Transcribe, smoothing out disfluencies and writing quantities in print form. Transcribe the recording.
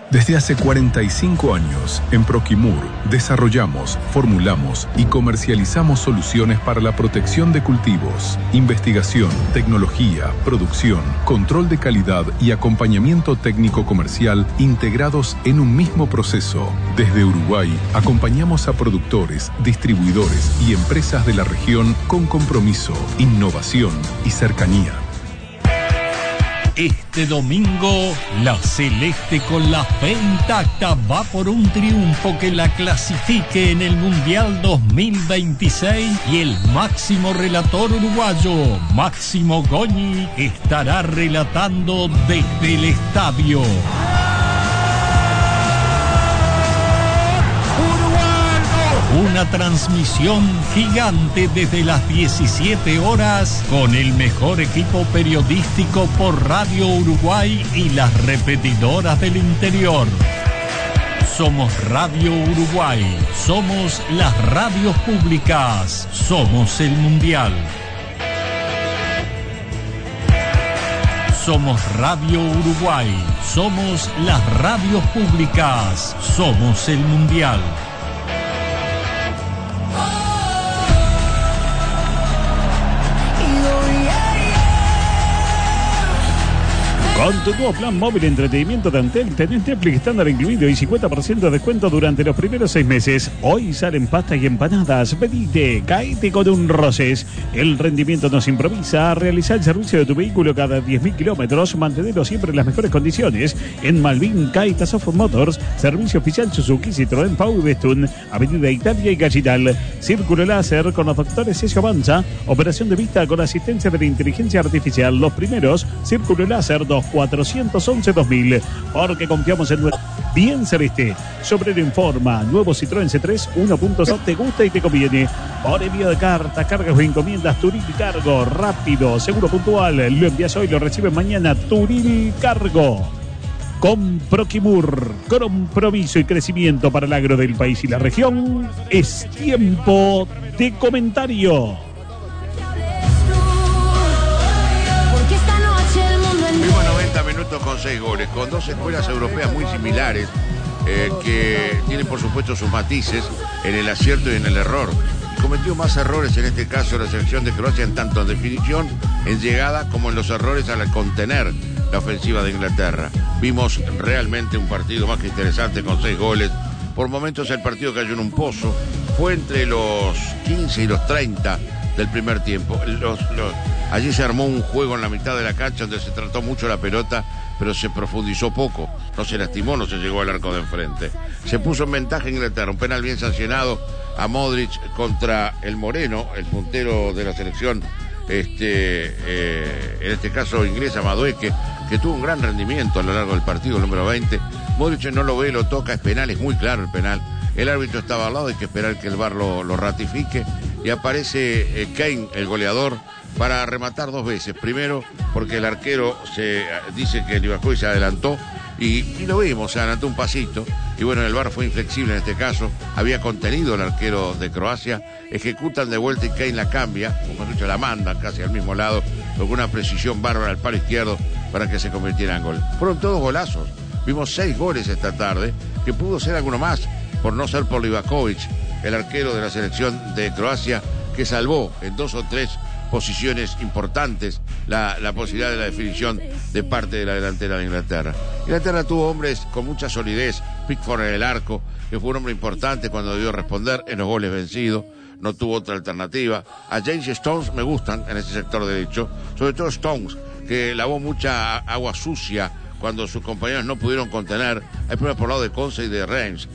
Desde hace 45 años, en Proquimur, desarrollamos, formulamos y comercializamos soluciones para la protección de cultivos, investigación, tecnología, producción, control de calidad y acompañamiento técnico comercial integrados en un mismo proceso. Desde Uruguay, acompañamos a productores, distribuidores y empresas de la región con compromiso, innovación y cercanía. Este domingo, la Celeste con la fe intacta va por un triunfo que la clasifique en el Mundial 2026 y el máximo relator uruguayo, Máximo Goñi, estará relatando desde el estadio. Una transmisión gigante desde las 17 horas con el mejor equipo periodístico por Radio Uruguay y las repetidoras del interior. Somos Radio Uruguay, somos las radios públicas, somos el Mundial. Somos Radio Uruguay, somos las radios públicas, somos el Mundial. Con tu nuevo plan móvil de entretenimiento de Antel, tenés Netflix estándar incluido y 50% de descuento durante los primeros 6 meses. Hoy salen pastas y empanadas. Pedite, caete con un Roses. El rendimiento nos improvisa. Realizar el servicio de tu vehículo cada 10.000 kilómetros. Mantenerlo siempre en las mejores condiciones. En Malvin, Caeta Soft Motors. Servicio oficial Suzuki, Citroën, Pau y Bestun. Avenida Italia y Gallital. Círculo láser con los doctores Cesio Avanza. Operación de vista con asistencia de la inteligencia artificial. Los primeros, Círculo láser 411-2000, porque confiamos en nuestro bien celeste. Sobre Informa, nuevo Citroën C3 1.0, te gusta y te conviene. Por envío de cartas, cargas o encomiendas, Turil Cargo, rápido, seguro, puntual. Lo envías hoy, lo recibes mañana. Turil Cargo. Con Proquimur, compromiso y crecimiento para el agro del país y la región. Es tiempo de comentario. 90 minutos con 6 goles, con 2 escuelas europeas muy similares, que tienen por supuesto sus matices en el acierto y en el error. Cometió más errores en este caso la selección de Croacia, en tanto en definición, en llegada, como en los errores al contener la ofensiva de Inglaterra. Vimos realmente un partido más que interesante con 6 goles. Por momentos el partido cayó en un pozo, fue entre los 15 y los 30 del primer tiempo. Allí se armó un juego en la mitad de la cancha donde se trató mucho la pelota, pero se profundizó poco. No se lastimó, no se llegó al arco de enfrente. Se puso en ventaja Inglaterra, un penal bien sancionado a Modric contra el Moreno, el puntero de la selección, en este caso inglesa, Madueke, que tuvo un gran rendimiento a lo largo del partido, el número 20. Modric no lo ve, lo toca, es penal, es muy claro el penal. El árbitro estaba al lado, hay que esperar que el VAR lo ratifique. Y aparece Kane, el goleador, para rematar 2 veces. Primero, porque el arquero se dice que Livakovic se adelantó y lo vimos, se adelantó un pasito. Y bueno, el VAR fue inflexible en este caso. Había contenido el arquero de Croacia. Ejecutan de vuelta y Kane la cambia, como han dicho, la manda casi al mismo lado, con una precisión bárbara al palo izquierdo para que se convirtiera en gol. Fueron todos golazos. Vimos 6 goles esta tarde, que pudo ser alguno más, por no ser por Livakovic, el arquero de la selección de Croacia, que salvó en 2 o 3 posiciones importantes la posibilidad de la definición de parte de la delantera de Inglaterra. Inglaterra tuvo hombres con mucha solidez. Pickford en el arco, que fue un hombre importante cuando debió responder en los goles vencidos. No tuvo otra alternativa. A James Stones me gustan en ese sector derecho, sobre todo Stones, que lavó mucha agua sucia cuando sus compañeros no pudieron contener. Hay pruebas por el lado de Conce y de Reims.